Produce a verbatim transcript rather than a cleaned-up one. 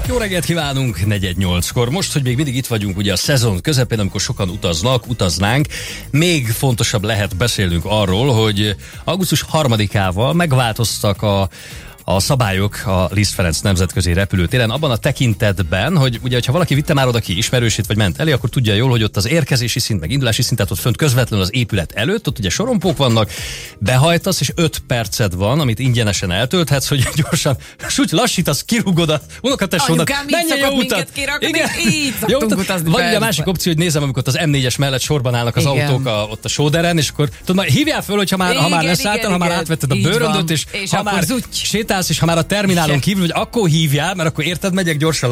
Jó reggelt kívánunk, negyed nyolckor. Most, hogy még mindig itt vagyunk ugye a szezon közepén, amikor sokan utaznak, utaznánk, még fontosabb lehet beszélnünk arról, hogy augusztus harmadikával megváltoztak a a szabályok a Liszt Ferenc nemzetközi repülőtéren, abban a tekintetben, hogy ugye, ha valaki vitte már oda ki ismerősét, vagy ment elé, akkor tudja jól, hogy ott az érkezési szint, meg indulási szint, tehát ott fönt közvetlenül az épület előtt, ott ugye sorompók vannak, behajtasz, és öt perced van, amit ingyenesen eltölthetsz, hogy gyorsan, súgy lassítasz, kirúgod a unokatesódat, menjen jó utat! Igen, így szoktunk utazni. Vagy ugye a másik opció, hogy nézem, amikor az em négyes mellett sorban állnak az igen. autók a, ott a sóderen, és akkor tudod, majd hívjál föl, hogyha már, igen, ha már leszálltál, ha már átvetted a bőröndöt, és, és ha már sétálsz, és ha már a terminálon kívül, hogy akkor hívjál, mert akkor érted, megyek gyorsan